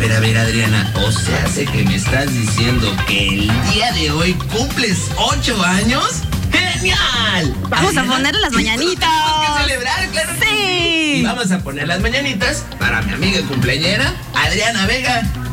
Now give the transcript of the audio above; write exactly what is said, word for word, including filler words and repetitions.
ver, a ver, Adriana, o sea, sé que me estás diciendo que el día de hoy cumples ocho años. ¡Genial! Vamos Adriana, a poner las mañanitas. Tenemos que celebrar, claro. Sí. Y vamos a poner las mañanitas para mi amiga cumpleañera, Adriana Vega.